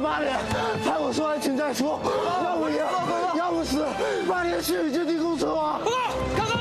8年，派我出来请再说，要不赢，要不死，8年去就地公车啊！ 哥哥，